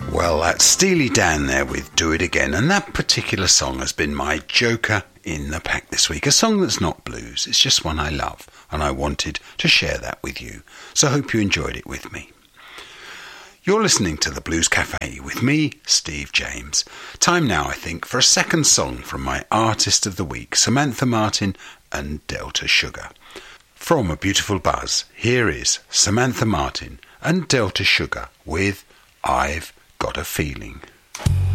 Well, that's Steely Dan there with Do It Again, and that particular song has been my joker in the pack this week. A song that's not blues, it's just one I love, and I wanted to share that with you. So I hope you enjoyed it with me. You're listening to the Blues Cafe with me, Steve James. Time now, I think, for a second song from my Artist of the Week, Samantha Martin and Delta Sugar. From A Beautiful Buzz, here is Samantha Martin and Delta Sugar with I've Got a Feeling.